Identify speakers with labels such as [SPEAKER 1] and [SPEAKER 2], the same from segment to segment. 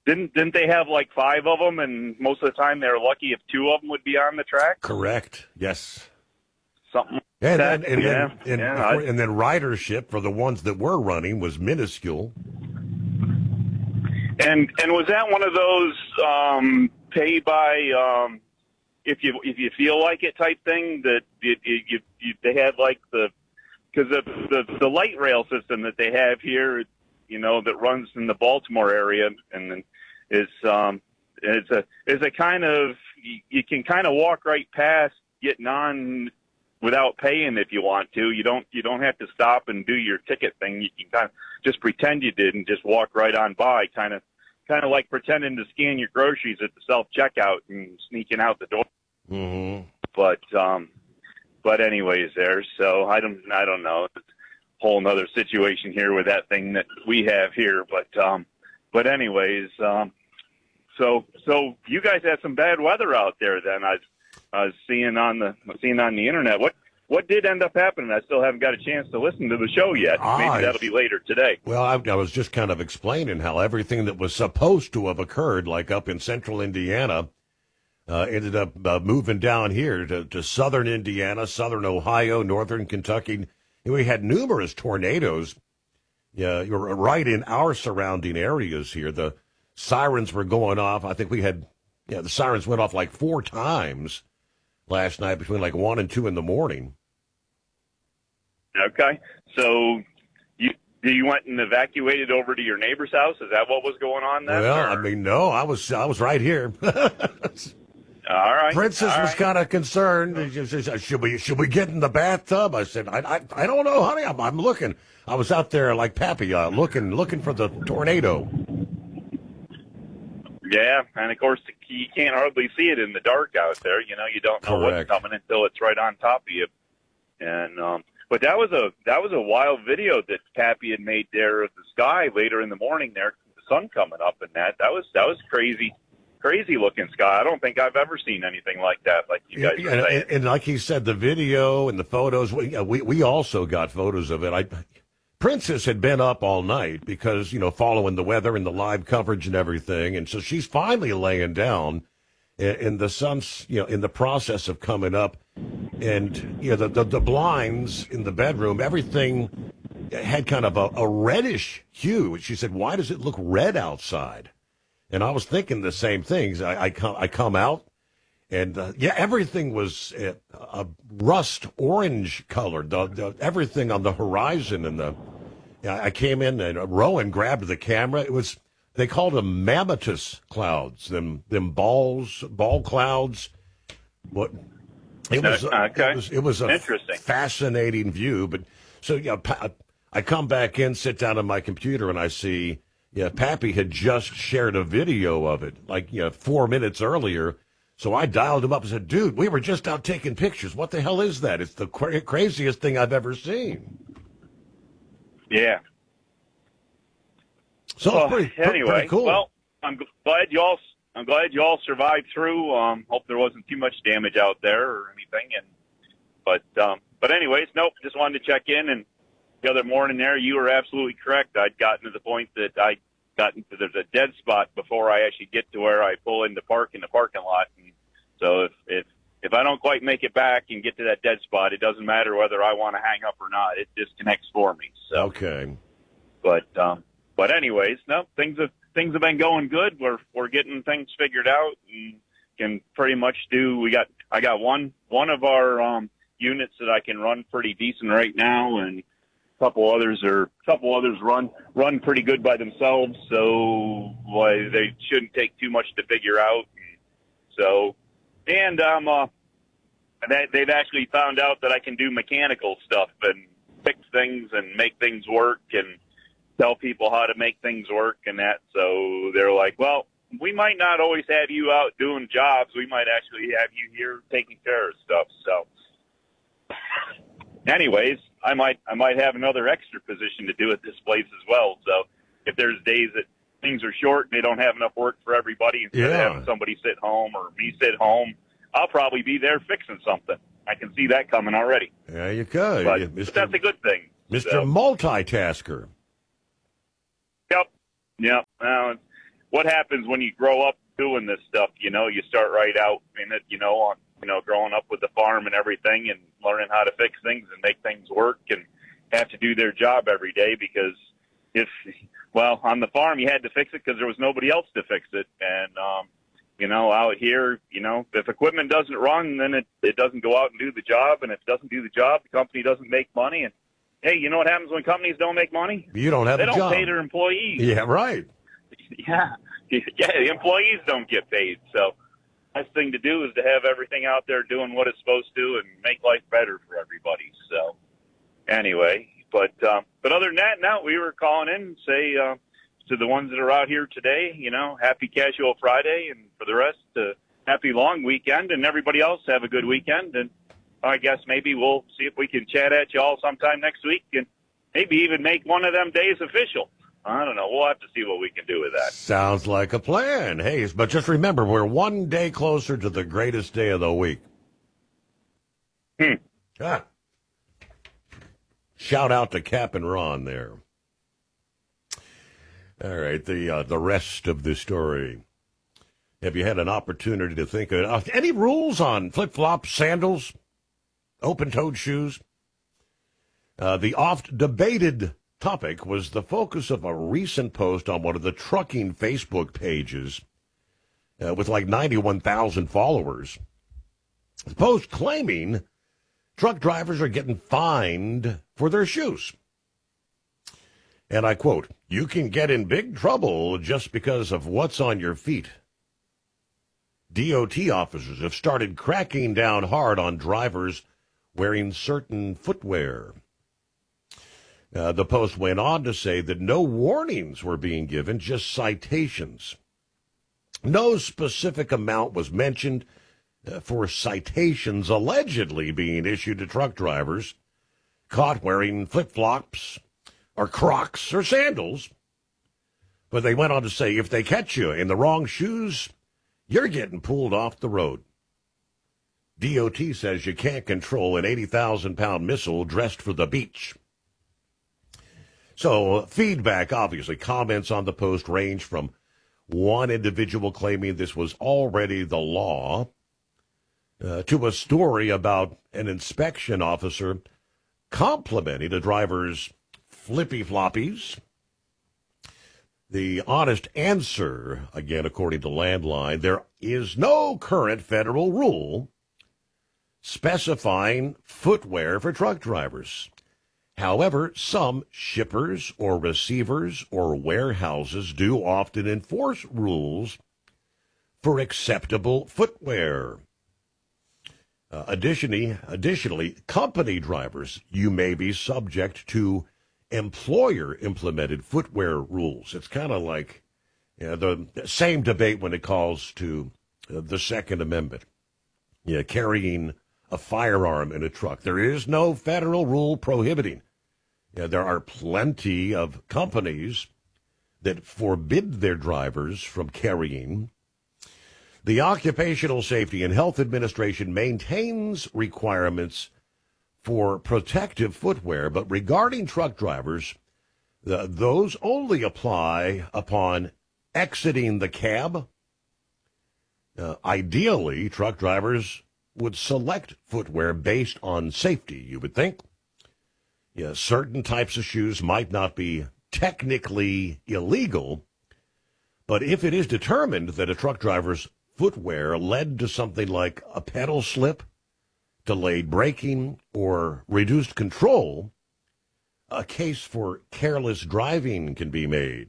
[SPEAKER 1] Didn't they have like 5 of them, and most of the time they were lucky if 2 of them would be on the track?
[SPEAKER 2] Correct. Yes.
[SPEAKER 1] Something.
[SPEAKER 2] And
[SPEAKER 1] like that.
[SPEAKER 2] and then ridership for the ones that were running was minuscule.
[SPEAKER 1] And was that one of those pay by if you feel like it type thing that they had like because the light rail system that they have here, that runs in the Baltimore area and is a kind of you can kind of walk right past getting on without paying if you want to. You don't have to stop and do your ticket thing. You can kind of just pretend you did and just walk right on by, kind of like pretending to scan your groceries at the self checkout and sneaking out the door.
[SPEAKER 2] Mm-hmm.
[SPEAKER 1] But anyways, so I don't know. It's a whole nother situation here with that thing that we have here. But anyways, so you guys had some bad weather out there then. I was seeing on the internet. What did end up happening? I still haven't got a chance to listen to the show yet. Maybe that'll be later today.
[SPEAKER 2] Well, I was just kind of explaining how everything that was supposed to have occurred, like up in central Indiana, ended up moving down here to southern Indiana, southern Ohio, northern Kentucky. We had numerous tornadoes. Yeah, you're right in our surrounding areas here. The sirens were going off. I think we had, the sirens went off like 4 times last night between like 1 and 2 in the morning.
[SPEAKER 1] Okay. So you went and evacuated over to your neighbor's house? Is that what was going on then?
[SPEAKER 2] Well, I mean, no, I was right here.
[SPEAKER 1] All right.
[SPEAKER 2] Princess was kind of concerned. She said, should we get in the bathtub? I said, I don't know, honey. I'm looking. I was out there like Pappy, looking for the tornado.
[SPEAKER 1] Yeah, and of course you can't hardly see it in the dark out there. You don't know
[SPEAKER 2] Correct.
[SPEAKER 1] what's coming until it's right on top of you. And but that was a wild video that Pappy had made there of the sky later in the morning. There, the sun coming up, and that was crazy looking sky. I don't think I've ever seen anything like that. Like you guys were saying.
[SPEAKER 2] And like he said, the video and the photos. We also got photos of it. Princess had been up all night because, following the weather and the live coverage and everything. And so she's finally laying down and the sun's, in the process of coming up. And, the blinds in the bedroom, everything had kind of a reddish hue. She said, why does it look red outside? And I was thinking the same things. I come out and, everything was a rust orange colored, everything on the horizon and I came in and Rowan grabbed the camera. They called them mammatus clouds, them ball clouds. What? It was a
[SPEAKER 1] interesting,
[SPEAKER 2] fascinating view. But so I come back in, sit down on my computer, and I see Pappy had just shared a video of it, 4 minutes earlier. So I dialed him up and said, "Dude, we were just out taking pictures. What the hell is that? It's the craziest thing I've ever seen."
[SPEAKER 1] Yeah.
[SPEAKER 2] So pretty cool.
[SPEAKER 1] Well, I'm glad you all survived through. Hope there wasn't too much damage out there or anything. But anyways, nope. Just wanted to check in. And the other morning there, you were absolutely correct. I'd gotten to the point that there's a dead spot before I actually get to where I pull in the parking lot. And so if I don't quite make it back and get to that dead spot, it doesn't matter whether I want to hang up or not. It disconnects for me. So
[SPEAKER 2] okay.
[SPEAKER 1] But anyways, no, things have been going good. We're getting things figured out and can pretty much do. I got one of our units that I can run pretty decent right now, and a couple others run pretty good by themselves. So they shouldn't take too much to figure out. So, and they've actually found out that I can do mechanical stuff and fix things and make things work and tell people how to make things work and that. So they're like, well, we might not always have you out doing jobs. We might actually have you here taking care of stuff. So anyways, I might have another extra position to do at this place as well. So if there's days that things are short and they don't have enough work for everybody, instead of having somebody sit home or me sit home, I'll probably be there fixing something. I can see that coming already.
[SPEAKER 2] Yeah, you could.
[SPEAKER 1] But that's a good thing.
[SPEAKER 2] Mr. Multitasker.
[SPEAKER 1] Yep. what happens when you grow up doing this stuff. You start right out in it. Growing up with the farm and everything, and learning how to fix things and make things work, and have to do their job every day because on the farm you had to fix it because there was nobody else to fix it, and out here, if equipment doesn't run, then it doesn't go out and do the job, and if it doesn't do the job, the company doesn't make money. And hey, you know what happens when companies don't make money?
[SPEAKER 2] You don't have a job.
[SPEAKER 1] They don't pay their employees.
[SPEAKER 2] Yeah, right.
[SPEAKER 1] Yeah, the employees don't get paid. So the best thing to do is to have everything out there doing what it's supposed to and make life better for everybody. So anyway, but other than that, now we were calling in and say to the ones that are out here today, happy Casual Friday, and for the rest, happy long weekend, and everybody else have a good weekend. And I guess maybe we'll see if we can chat at you all sometime next week and maybe even make one of them days official. I don't know. We'll have to see what we can do with that.
[SPEAKER 2] Sounds like a plan. Hey, but just remember, we're one day closer to the greatest day of the week. Shout out to Cap and Ron there. All right, the rest of the story. Have you had an opportunity to think of any rules on flip-flops, sandals, open-toed shoes? The oft-debated topic was the focus of a recent post on one of the trucking Facebook pages with like 91,000 followers. The post claiming truck drivers are getting fined for their shoes. And I quote, "You can get in big trouble just because of what's on your feet. DOT officers have started cracking down hard on drivers wearing certain footwear." The post went on to say that no warnings were being given, just citations. No specific amount was mentioned for citations allegedly being issued to truck drivers caught wearing flip-flops or Crocs or sandals. But they went on to say if they catch you in the wrong shoes, you're getting pulled off the road. DOT says you can't control an 80,000-pound missile dressed for the beach. So feedback, obviously, comments on the post range from one individual claiming this was already the law to a story about an inspection officer complimenting a driver's flippy-floppies. The honest answer, again, according to Landline, there is no current federal rule specifying footwear for truck drivers. However, some shippers or receivers or warehouses do often enforce rules for acceptable footwear. Additionally, company drivers, you may be subject to employer-implemented footwear rules. It's kind of like the same debate when it calls to the Second Amendment. Carrying a firearm in a truck. There is no federal rule prohibiting. There are plenty of companies that forbid their drivers from carrying. The Occupational Safety and Health Administration maintains requirements for protective footwear, but regarding truck drivers, those only apply upon exiting the cab. Ideally, truck drivers would select footwear based on safety, you would think. Certain types of shoes might not be technically illegal, but if it is determined that a truck driver's footwear led to something like a pedal slip, delayed braking, or reduced control, a case for careless driving can be made.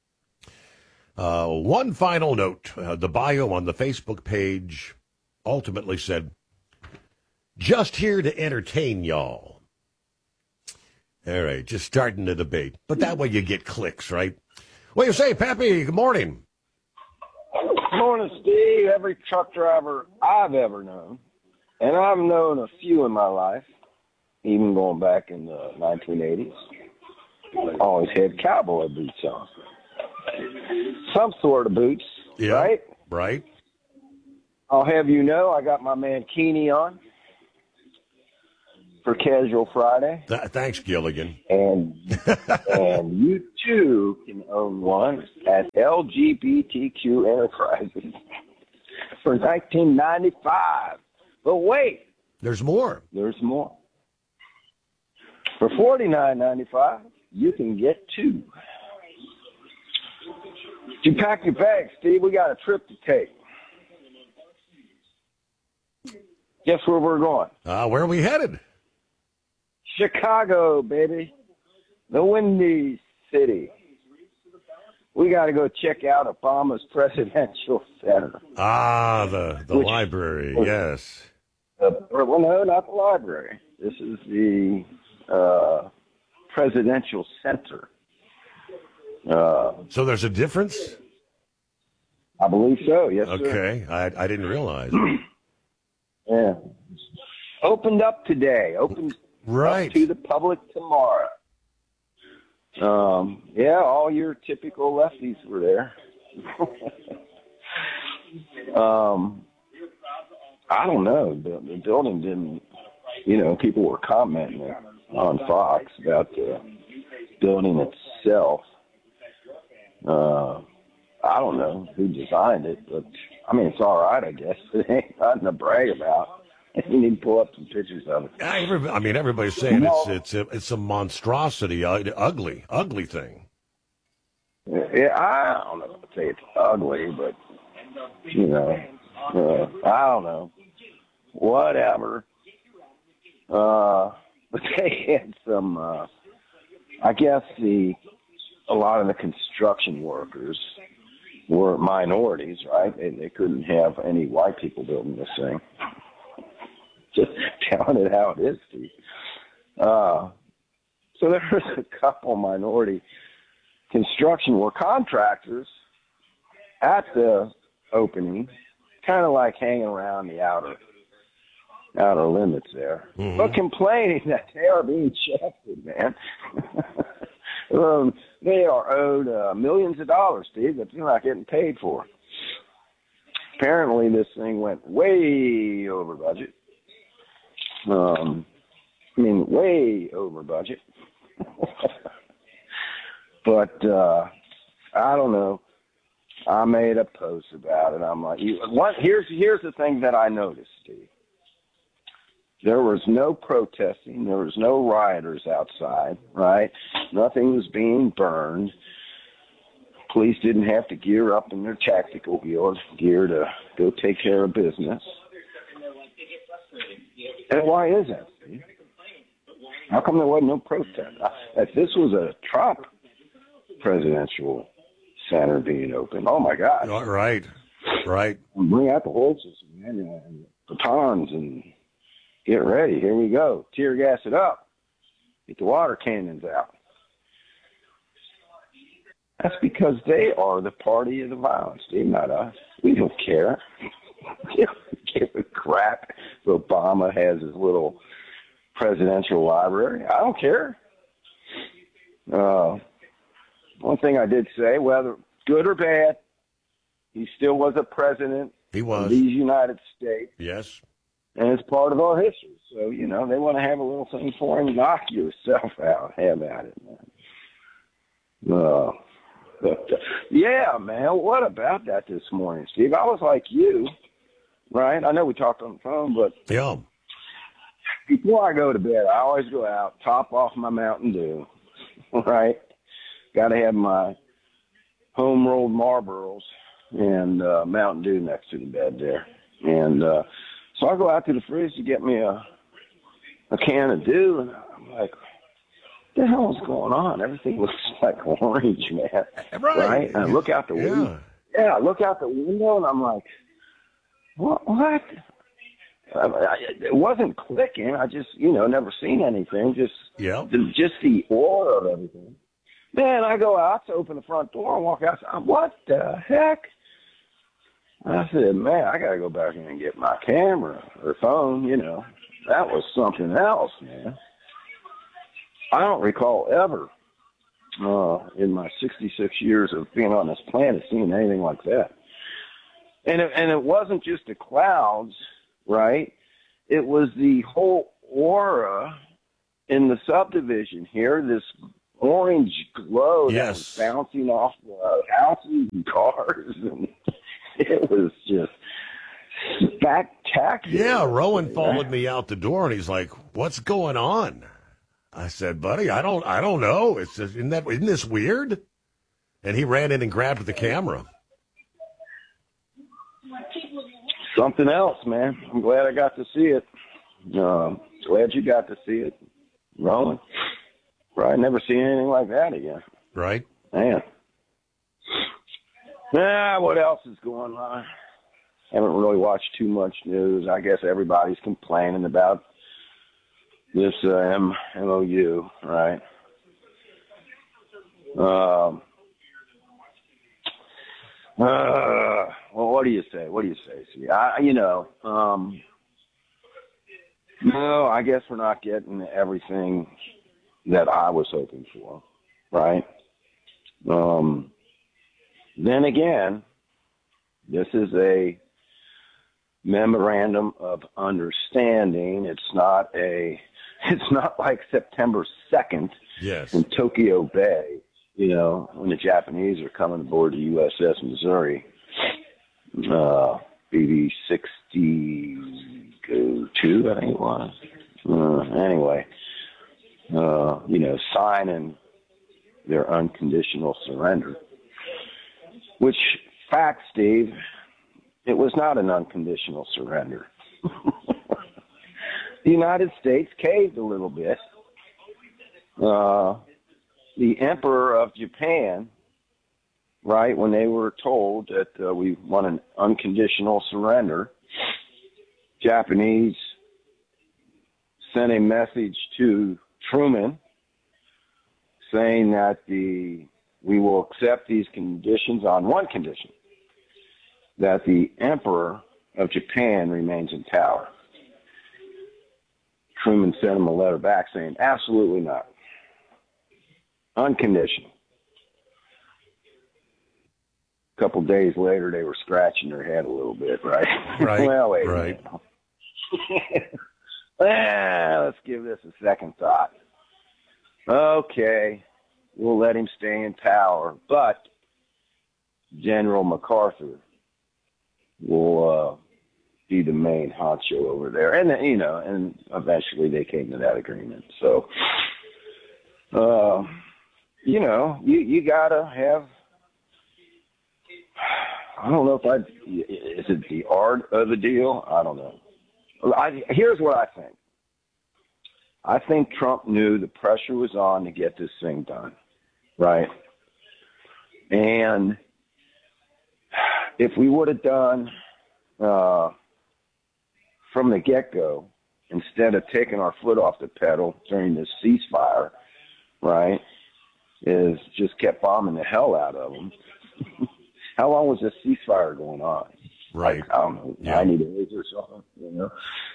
[SPEAKER 2] One final note, the bio on the Facebook page ultimately said, "Just here to entertain y'all." All right, just starting the debate. But that way you get clicks, right? What do you say, Pappy? Good morning.
[SPEAKER 3] Good morning, Steve. Every truck driver I've ever known, and I've known a few in my life, even going back in the 1980s, always had cowboy boots on. Some sort of boots, right?
[SPEAKER 2] Right.
[SPEAKER 3] I'll have you know I got my mankini on. for Casual Friday.
[SPEAKER 2] Thanks, Gilligan.
[SPEAKER 3] And you too can own one at LGBTQ Enterprises for $19.95. But wait,
[SPEAKER 2] there's more.
[SPEAKER 3] There's more. For $49.95, you can get two. You pack your bags, Steve. We got a trip to take. Guess where we're going?
[SPEAKER 2] Where are we headed?
[SPEAKER 3] Chicago, baby. The Windy City. We got to go check out Obama's Presidential Center.
[SPEAKER 2] The library, yes.
[SPEAKER 3] Well, no, not the library. This is the Presidential Center.
[SPEAKER 2] So there's a difference?
[SPEAKER 3] I believe so, yes, sir.
[SPEAKER 2] Okay, I didn't realize.
[SPEAKER 3] Yeah. Opened up today. Opened
[SPEAKER 2] right
[SPEAKER 3] up to the public tomorrow. All your typical lefties were there. I don't know. The building didn't, people were commenting on Fox about the building itself. I don't know who designed it, but it's all right, I guess. It ain't nothing to brag about. You need to pull up some pictures of it.
[SPEAKER 2] Everybody's saying it's a monstrosity, ugly thing.
[SPEAKER 3] Yeah, I don't know if I'd say it's ugly, but I don't know. Whatever. But they had some. I guess a lot of the construction workers were minorities, right? They couldn't have any white people building this thing. Just telling it how it is, Steve. So there was a couple minority construction work contractors at the opening, kind of like hanging around the outer limits there, but complaining that they are being shafted, man. They are owed millions of dollars, Steve, that they're not getting paid for. Apparently, this thing went way over budget. Way over budget. But I don't know. I made a post about it. I'm like, here's the thing that I noticed, Steve. There was no protesting. There was no rioters outside, right? Nothing was being burned. Police didn't have to gear up in their tactical gear to go take care of business. And why is that, Steve? How come there wasn't no protest? If this was a Trump presidential center being open, oh, my God.
[SPEAKER 2] Right.
[SPEAKER 3] Bring out the horses, man, and batons and get ready. Here we go. Tear gas it up. Get the water cannons out. That's because they are the party of the violence, Steve, not us. We don't care. We don't give a crap if Obama has his little presidential library. I don't care. One thing I did say, whether good or bad, he still was a president of these United States.
[SPEAKER 2] Yes.
[SPEAKER 3] And it's part of our history. So, they want to have a little thing for him. Knock yourself out. Have at it, man. Yeah, man. What about that this morning, Steve? I was like you, right? I know we talked on the phone, but before I go to bed, I always go out, top off my Mountain Dew, right? Got to have my home-rolled Marlboros and Mountain Dew next to the bed there. And so I go out to the fridge to get me a can of Dew, and I'm like, what the hell is going on? Everything looks like orange, man. Right? And I look out the window. Yeah, I look out the window, and I'm like, what? It wasn't clicking. I just, never seen anything. Just the aura of everything. Man, I go out to open the front door and walk outside. What the heck? I said, man, I got to go back in and get my camera or phone, That was something else, man. I don't recall ever in my 66 years of being on this planet seeing anything like that. And it wasn't just the clouds, right? It was the whole aura in the subdivision here, this orange glow that was
[SPEAKER 2] Yes.
[SPEAKER 3] bouncing off the houses and cars, and it was just spectacular.
[SPEAKER 2] Yeah, Rowan followed me out the door, and he's like, "What's going on?" I said, "Buddy, I don't know. It's just, isn't this weird?" And he ran in and grabbed the camera.
[SPEAKER 3] Something else, man. I'm glad I got to see it. Glad you got to see it, Rowan. Probably never see anything like that again.
[SPEAKER 2] Right?
[SPEAKER 3] Man. What else is going on? Haven't really watched too much news. I guess everybody's complaining about this MOU, right? Well, what do you say? See, no, I guess we're not getting everything that I was hoping for, right? Then again, this is a memorandum of understanding. It's not like September 2nd
[SPEAKER 2] Yes.
[SPEAKER 3] in Tokyo Bay, when the Japanese are coming aboard the USS Missouri, BB 62, I think it was. Anyway, signing their unconditional surrender. Which, fact, Steve, it was not an unconditional surrender. The United States caved a little bit. The Emperor of Japan, right, when they were told that we want an unconditional surrender, Japanese sent a message to Truman saying that we will accept these conditions on one condition, that the Emperor of Japan remains in power. Truman sent him a letter back saying, absolutely not. Unconditional. A couple days later, they were scratching their head a little bit, right?
[SPEAKER 2] Right.
[SPEAKER 3] Well, wait
[SPEAKER 2] right.
[SPEAKER 3] a minute. Let's give this a second thought. Okay, we'll let him stay in power, but General MacArthur will be the main honcho over there. And, and eventually they came to that agreement. So, you got to have, I don't know is it the art of the deal? I don't know. Here's what I think. I think Trump knew the pressure was on to get this thing done, right? And if we would have done from the get-go, instead of taking our foot off the pedal during this ceasefire, right, is just kept bombing the hell out of them. How long was this ceasefire going on?
[SPEAKER 2] Right.
[SPEAKER 3] I don't know, 90 days or something,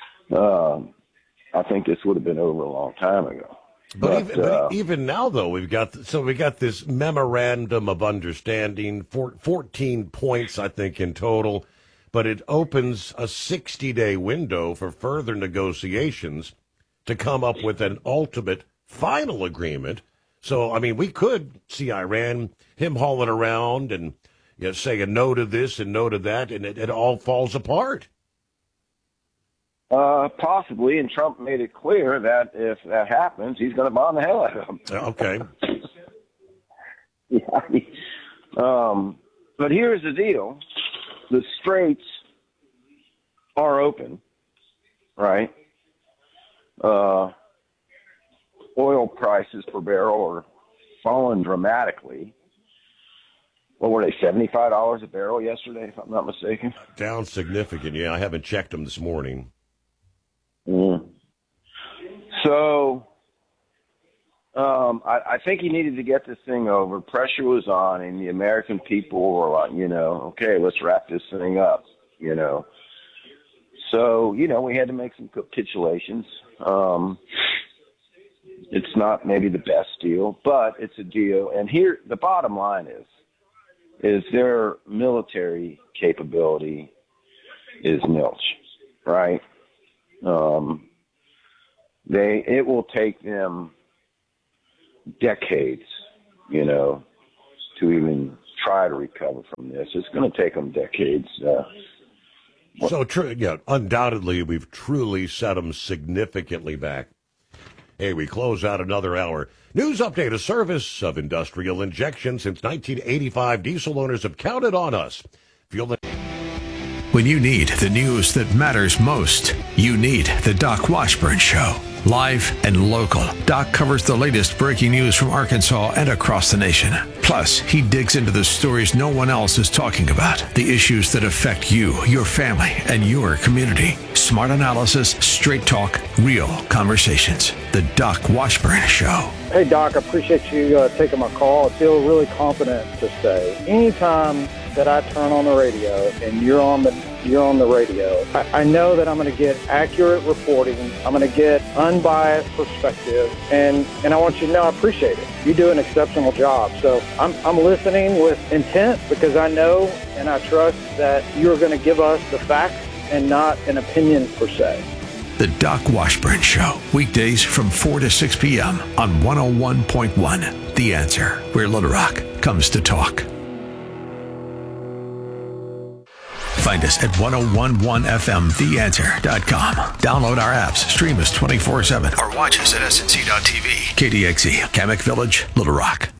[SPEAKER 3] I think this would have been over a long time ago.
[SPEAKER 2] But even now, though, we got this memorandum of understanding, 14 points, I think, in total, but it opens a 60-day window for further negotiations to come up with an ultimate final agreement. So, I mean, we could see Iran, him hauling around and say a no to this and no to that, and it all falls apart.
[SPEAKER 3] Possibly, and Trump made it clear that if that happens, he's going to bomb the hell out of them.
[SPEAKER 2] Okay.
[SPEAKER 3] But here's the deal. The straits are open, right? Oil prices per barrel are falling dramatically. What were they, $75 a barrel yesterday, if I'm not mistaken?
[SPEAKER 2] Down significant, yeah. I haven't checked them this morning.
[SPEAKER 3] So I think he needed to get this thing over. Pressure was on, and the American people were like, okay, let's wrap this thing up, So, we had to make some capitulations. It's not maybe the best deal, but it's a deal. And here, the bottom line is their military capability is nilch, right? it will take them decades, to even try to recover from this. It's going to take them decades.
[SPEAKER 2] So true. Yeah, undoubtedly, we've truly set them significantly back. Hey, we close out another hour. News update, a service of Industrial Injection. Since 1985, diesel owners have counted on us. Feel the...
[SPEAKER 4] When you need the news that matters most, you need the Doc Washburn Show. Live and local, Doc covers the latest breaking news from Arkansas and across the nation. Plus, he digs into the stories no one else is talking about, the issues that affect you, your family, and your community. Smart analysis, straight talk, real conversations. The Doc Washburn Show.
[SPEAKER 5] Hey, Doc, I appreciate you taking my call. I feel really confident to say anytime that I turn on the radio and you're on the radio, I know that I'm going to get accurate reporting. I'm going to get unbiased perspective, and I want you to know I appreciate it. You do an exceptional job. So I'm listening with intent because I know and I trust that you're going to give us the facts and not an opinion per se.
[SPEAKER 4] The Doc Washburn Show, weekdays from 4 to 6 p.m. on 101.1. The Answer, where Little Rock comes to talk. Find us at 1011fmtheanswer.com. Download our apps, stream us 24/7, or watch us at snc.tv. KDXE, Kamek Village, Little Rock.